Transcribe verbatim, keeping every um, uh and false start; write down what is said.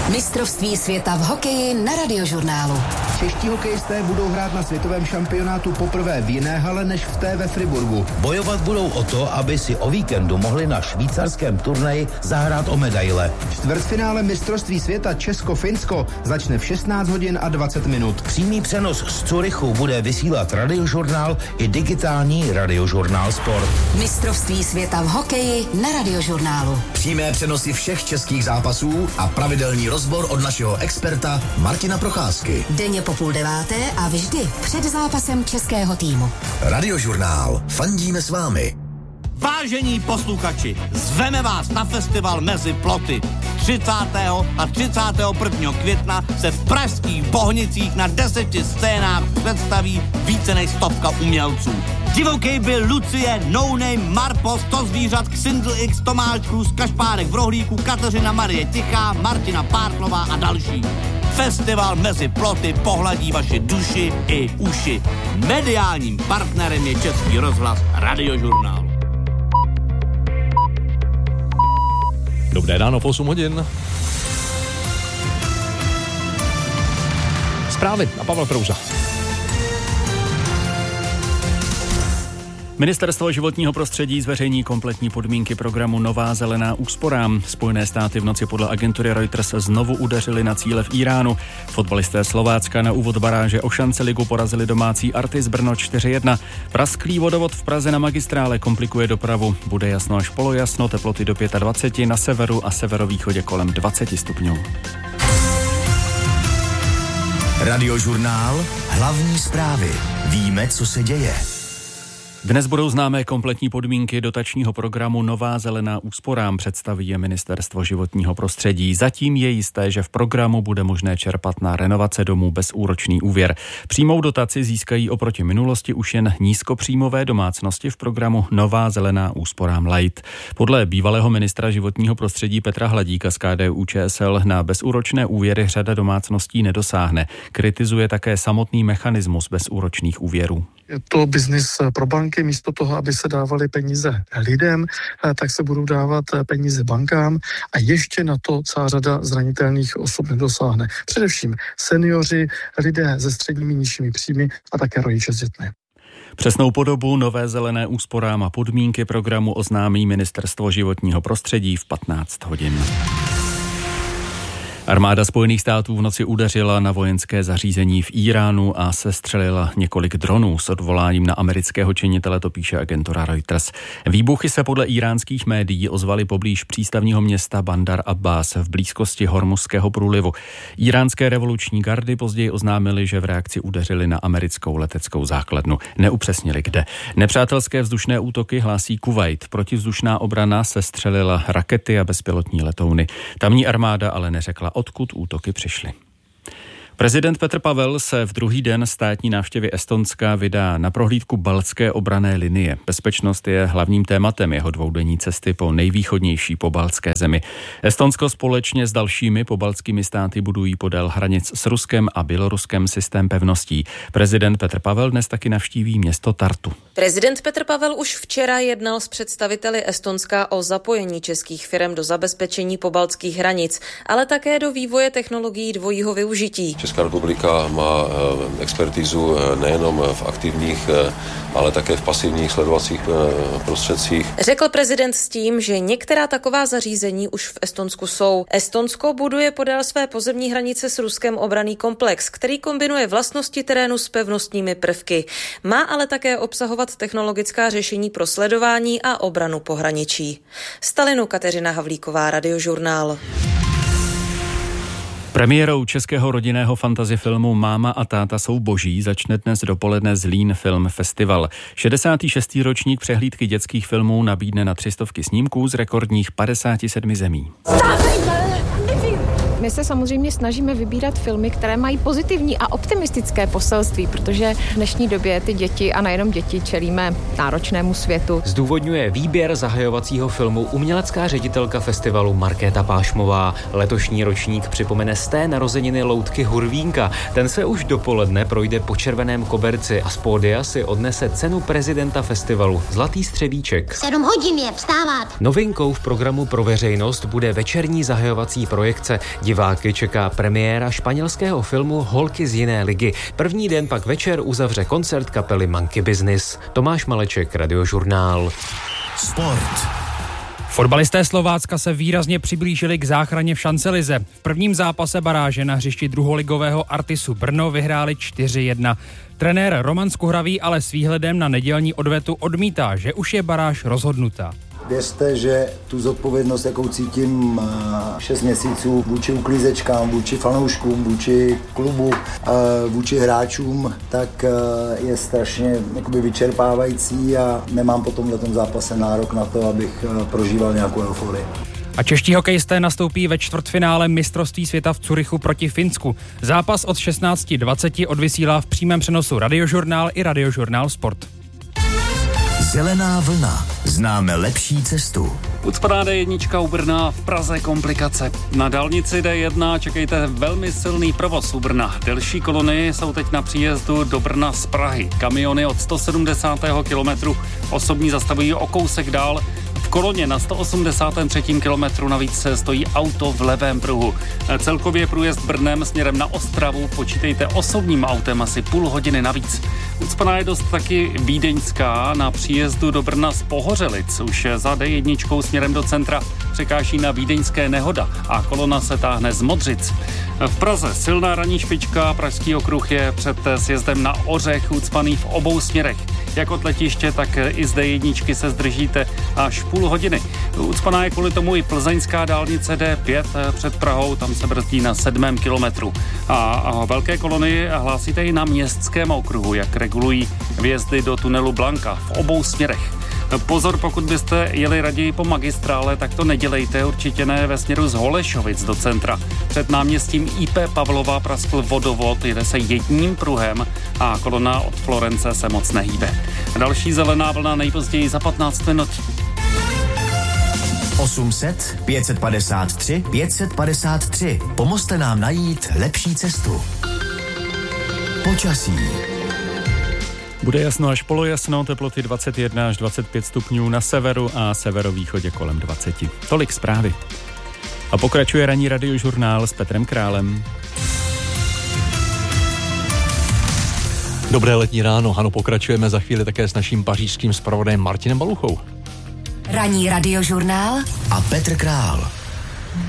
Mistrovství světa v hokeji na Radiožurnálu. Čeští hokejisté budou hrát na světovém šampionátu poprvé v jiné hale než v té ve Friburgu. Bojovat budou o to, aby si o víkendu mohli na švýcarském turnaji zahrát o medaile. Čtvrtfinále mistrovství světa Česko-Finsko začne v šestnáct hodin a dvacet minut. Přímý přenos z Curychu bude vysílat Radiožurnál i digitální Radiožurnál Sport. Mistrovství světa v hokeji na Radiožurnálu. Přímé přenosy všech českých zápasů a pravidelný rozbor od našeho experta Martina Procházky. Denně po půl deváté a vždy před zápasem českého týmu. Radiožurnál. Fandíme s vámi. Vážení posluchači, zveme vás na festival Mezi ploty. třicátého a třicátého prvního května se v pražských Bohnicích na deseti scénách představí více než stovka umělců. Divoký byl Lucie, No Name, Marpo, sto zvířat, Xindl X, Tomáš Krus, Kašpárek v Rohlíku, Kateřina Marie Tichá, Martina Pártlová a další. Festival Mezi ploty pohladí vaši duši i uši. Mediálním partnerem je Český rozhlas Radiožurnál. Dobré ráno, v osm hodin. Zprávy a Pavel Prouza. Ministerstvo životního prostředí zveřejní kompletní podmínky programu Nová zelená úsporám. Spojené státy v noci podle agentury Reuters znovu udeřili na cíle v Iránu. Fotbalisté Slovácka na úvod baráže o šance ligu porazili domácí Artis Brno čtyři jedna. Prasklý vodovod v Praze na magistrále komplikuje dopravu. Bude jasno až polojasno, teploty do dvacet pět, na severu a severovýchodě kolem dvacet stupňů. Radiožurnál. Hlavní zprávy. Víme, co se děje. Dnes budou známé kompletní podmínky dotačního programu Nová zelená úsporám, představí je Ministerstvo životního prostředí. Zatím je jisté, že v programu bude možné čerpat na renovace domů bezúročný úvěr. Přímou dotaci získají oproti minulosti už jen nízkopříjmové domácnosti v programu Nová zelená úsporám Light. Podle bývalého ministra životního prostředí Petra Hladíka z K D U Č S L na bezúročné úvěry řada domácností nedosáhne. Kritizuje také samotný mechanismus bezúročných úvěrů. Je to biznis pro banky, místo toho, aby se dávaly peníze lidem, tak se budou dávat peníze bankám a ještě na to celá řada zranitelných osob nedosáhne. Především seniori, lidé se středními nižšími příjmy a také rodiče s dětmi. Přesnou podobu Nové zelené úsporám a podmínky programu oznámí Ministerstvo životního prostředí v patnáct hodin. Armáda Spojených států v noci udeřila na vojenské zařízení v Iránu a sestřelila několik dronů s odvoláním na amerického činitele, to píše agentura Reuters. Výbuchy se podle íránských médií ozvaly poblíž přístavního města Bandar Abbas v blízkosti Hormuzského průlivu. Íránské revoluční gardy později oznámili, že v reakci udeřili na americkou leteckou základnu. Neupřesnili kde. Nepřátelské vzdušné útoky hlásí Kuvajt. Protivzdušná obrana sestřelila rakety a bezpilotní letouny. Tamní armáda ale neřekla, odkud útoky přišly. Prezident Petr Pavel se v druhý den státní návštěvy Estonska vydá na prohlídku baltské obranné linie. Bezpečnost je hlavním tématem jeho dvoudenní cesty po nejvýchodnější pobaltské zemi. Estonsko společně s dalšími pobaltskými státy budují podél hranic s Ruskem a Běloruskem systém pevností. Prezident Petr Pavel dnes taky navštíví město Tartu. Prezident Petr Pavel už včera jednal s představiteli Estonska o zapojení českých firem do zabezpečení pobaltských hranic, ale také do vývoje technologií dvojího využití. Česká republika má expertizu nejenom v aktivních, ale také v pasivních sledovacích prostředcích. Řekl prezident s tím, že některá taková zařízení už v Estonsku jsou. Estonsko buduje podél své pozemní hranice s Ruskem obranný komplex, který kombinuje vlastnosti terénu s pevnostními prvky. Má ale také obsahovat technologická řešení pro sledování a obranu pohraničí. Stalinu Kateřina Havlíková, Radiožurnál. Premiérou českého rodinného fantasy filmu Máma a táta jsou boží začne dnes dopoledne Zlín Film Festival. šedesátý šestý ročník přehlídky dětských filmů nabídne na tři stovky snímků z rekordních padesáti sedmi zemí. My se samozřejmě snažíme vybírat filmy, které mají pozitivní a optimistické poselství, protože v dnešní době ty děti a nejenom děti čelíme náročnému světu. Zdůvodňuje výběr zahajovacího filmu umělecká ředitelka festivalu Markéta Pášmová. Letošní ročník připomene sté narozeniny loutky Hurvínka. Ten se už dopoledne projde po červeném koberci a z pódia si odnese cenu prezidenta festivalu Zlatý střebíček. Sedm hodin je vstávat. Novinkou v programu pro veřejnost bude večerní zahajovací projekce. Diváky čeká premiéra španělského filmu Holky z jiné ligy. První den pak večer uzavře koncert kapely Monkey Business. Tomáš Maleček, Radiožurnál. Sport. Fotbalisté Slovácka se výrazně přiblížili k záchraně v šancelize. V prvním zápase baráže na hřišti druholigového Artisu Brno vyhráli čtyři jedna. Trenér Roman Skuhravý ale s výhledem na nedělní odvetu odmítá, že už je baráž rozhodnutá. Věřte, že tu zodpovědnost, jakou cítím šest měsíců vůči uklízečkám, vůči fanouškům, vůči klubu, vůči hráčům, tak je strašně jakoby vyčerpávající a nemám po tomhletom zápase nárok na to, abych prožíval nějakou euforii. A čeští hokejisté nastoupí ve čtvrtfinále mistrovství světa v Curychu proti Finsku. Zápas od šestnáct dvacet odvysílá v přímém přenosu Radiožurnál i Radiožurnál Sport. Zelená vlna. Známe lepší cestu. Ucpaná D jedna u Brna, v Praze komplikace. Na dálnici D jedna čekejte velmi silný provoz u Brna. Delší kolony jsou teď na příjezdu do Brna z Prahy. Kamiony od sto sedmdesátého kilometru osobní zastavují o kousek dál. V koloně na sto osmdesátém třetím kilometru navíc stojí auto v levém pruhu. Celkově průjezd Brnem směrem na Ostravu počítejte osobním autem asi půl hodiny navíc. Ucpaná je dost taky vídeňská. Na příjezdu do Brna z Pohořelic už za D jedna směrem do centra překáží na vídeňské Nehoda a kolona se táhne z Modřic. V Praze silná ranní špička, Pražský okruh je před sjezdem na Ořech ucpaný v obou směrech. Jak od letiště, tak i z D jedna se zdržíte až půl hodiny. Ucpaná je kvůli tomu i plzeňská dálnice D pět před Prahou, tam se brzdí na sedmém kilometru. A, a velké kolony hlásíte i na městském okruhu, jak regulují vjezdy do tunelu Blanka v obou směrech. Pozor, pokud byste jeli raději po magistrále, tak to nedělejte, určitě ne ve směru z Holešovic do centra. Před náměstím I P Pavlova praskl vodovod, jede se jedním pruhem a kolona od Florence se moc nehýbe. Další zelená vlna nejpozději za patnáct minut. osm set pět set padesát tři pět set padesát tři. Pomozte nám najít lepší cestu. Počasí. Bude jasno až polojasno, teploty dvacet jedna až dvacet pět stupňů na severu a severovýchodě kolem dvacet. Tolik zprávy. A pokračuje ranní Radiožurnál s Petrem Králem. Dobré letní ráno, ano, pokračujeme za chvíli také s naším pařížským zpravodajem Martinem Baluchou. Ranní Radiožurnál a Petr Král.